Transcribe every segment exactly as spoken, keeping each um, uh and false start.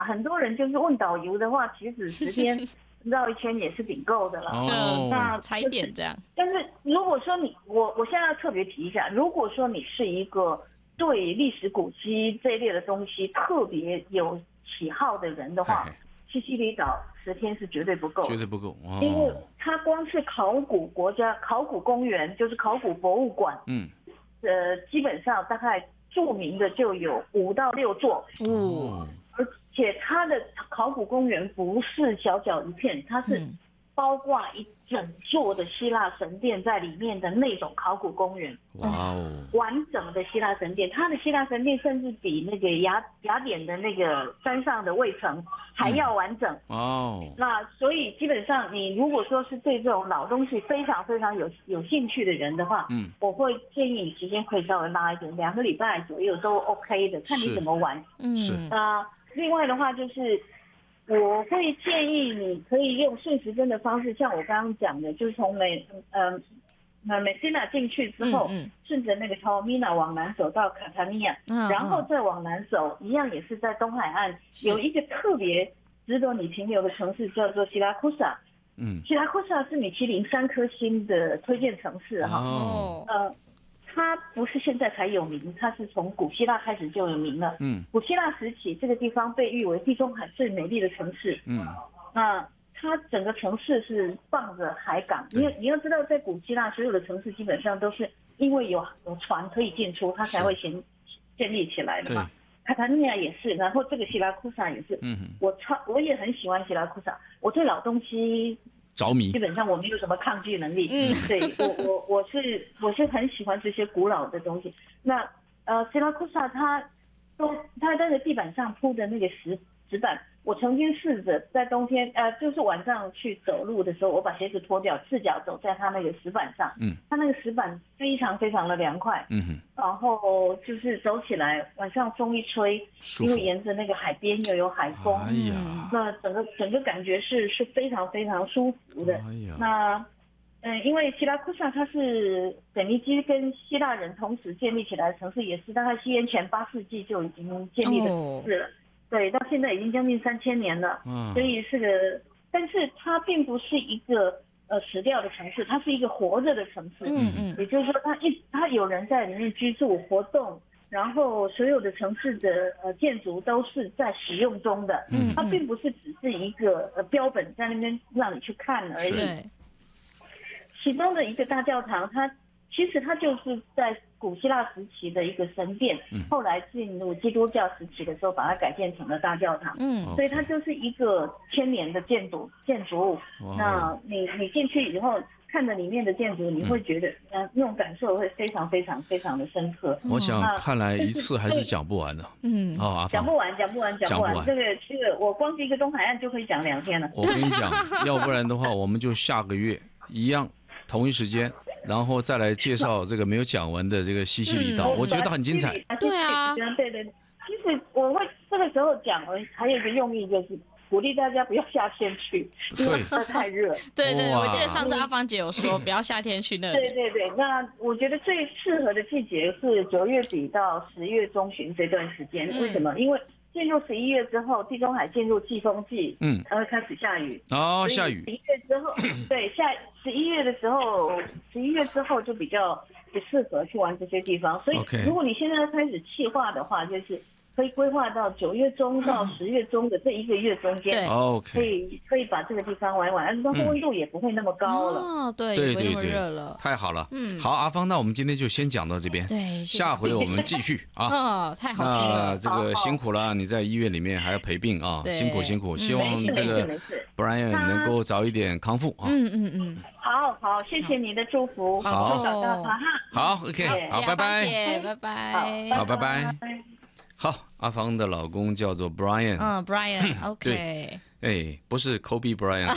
很多人就是问导游的话，其实十天绕一圈也是挺够的了。 哦， 那踩点这样。 但是如果说你，我我现在要特别提一下，如果说你是一个对历史古迹这一类的东西特别有喜好的人的话，西西里岛十天是绝对不够， 绝对不够，哦、 因为它光是考古国家考古公园，就是考古博物馆， 嗯， 呃，基本上大概著名的就有五到六座， 哦， 而且它的考古公园不是小小一片，它是包括一整座的希腊神殿在里面的那种考古公园。 哇哦， 完整的希腊神殿，它的希腊神殿甚至比那个雅雅典的那个山上的卫城还要完整。 嗯、哦， 那所以基本上你如果说是对这种老东西非常非常有有兴趣的人的话， 嗯， 我会建议你时间可以稍微拉一点，两个礼拜左右都 OK 的，看你怎么玩。 嗯， 啊，另外的话就是。我会建议你可以用顺时针的方式，像我刚刚讲的，就是从美呃呃美西纳进去之后， 嗯嗯、 顺着那个陶米纳往南走到卡塔尼亚， 嗯， 然后再往南走，一样也是在东海岸有一个特别值得你停留的城市，叫做希拉库萨。 嗯， 希拉库萨是米其林三颗星的推荐城市哈。 哦， 呃。它不是现在才有名，它是从古希腊开始就有名了。 嗯， 古希腊时期，这个地方被誉为地中海最美丽的城市。 嗯， 那它整个城市是傍着海港。你你要知道，在古希腊所有的城市基本上都是因为有有船可以进出，它才会先建立起来的嘛。卡塔尼亚也是，然后这个希拉库萨也是。 嗯， 我超我也很喜欢希拉库萨，我对老东西。 着迷， 基本上我没有什么抗拒能力。嗯，对我我我是我是很喜欢这些古老的东西。那呃，希拉库萨它都它那个地板上铺的那个石石板，我曾经试着在冬天呃，就是晚上去走路的时候，我把鞋子脱掉，赤脚走在它那个石板上。 嗯，它那个石板非常非常的凉快。 嗯哼， 然后就是走起来，晚上风一吹，因为沿着那个海边又有海风， 哎呀， 那整个整个感觉是是非常非常舒服的。 哎呀， 那嗯，因为希拉库萨它是腓尼基跟希腊人同时建立起来的城市，也是大概西元前八世纪就已经建立的城市了。哦，对，到现在已经将近三千年了。嗯，所以是个，但是它并不是一个。呃，死掉的城市，它是一个活着的城市。 嗯嗯， 也就是说，它一它有人在里面居住活动，然后所有的城市的呃建筑都是在使用中的。嗯，它并不是只是一个呃标本在那边让你去看而已。 对。 其中的一个大教堂，它其实它就是在古希腊时期的一个神殿，嗯，后来进入基督教时期的时候，把它改建成了大教堂。嗯，所以它就是一个千年的建筑建筑物。那你你进去以后，看着里面的建筑，你会觉得，嗯、呃，那种感受会非常非常非常的深刻。 我想看来一次还是讲不完的。嗯，哦， 讲不完，讲不完，讲不完。这个这个，我光是一个东海岸就可以讲两天了。 我跟你讲，要不然的话，我们就下个月一样同一时间。然后再来介绍这个没有讲完的这个西西里岛，嗯、我觉得很精彩。 对啊， 对对，其实我会这个时候讲，还有一个用意就是鼓励大家不要夏天去，因为太热。 对对，我记得上次阿芳姐有说不要夏天去那里。 对对对，那我觉得最适合的季节是九月底到十月中旬这段时间。嗯、为什么？因为进入十一月之后，地中海进入季风季，嗯，它会开始下雨。 哦，下雨。 十一月之后，对，下十一月的时候，十一月之后就比较不适合去玩这些地方。所以，如果你现在要开始计划的话，就是可以规划到九月中到十月中的这一个月中间， 对， 可以可以把这个地方玩玩，然后温度也不会那么高了。 哦，对， 对对对， 热了， 太好了。嗯，好，阿芳，那我们今天就先讲到这边。 对， 下回我们继续啊。 哦，太好听了。 那这个辛苦了，你在医院里面还要陪病啊，辛苦辛苦。希望这个 Brian 能够早一点康复啊。 嗯嗯嗯。 好好，谢谢你的祝福。 好， 找到他哈。 好 ，OK， 好，拜拜。 拜拜。 好，拜拜。好，阿芳的老公叫做 Brian。 嗯 ，Brian，OK。 哎，不是 Kobe Bryant。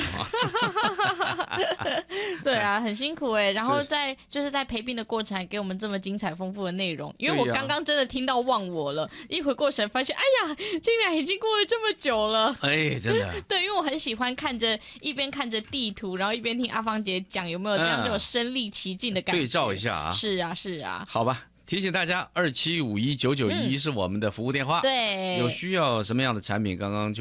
对啊，很辛苦哎。然后在就是在陪病的过程，还给我们这么精彩丰富的内容。因为我刚刚真的听到忘我了，一回过神发现，哎呀，竟然已经过了这么久了。 哎，真的。 对，因为我很喜欢看着一边看着地图，然后一边听阿芳姐讲，有没有这样这种身临其境的感觉？ 对照一下啊。 是啊，是啊。 好吧。提醒大家，二七五一九九一是我们的服务电话。 对， 有需要什么样的产品，刚刚就。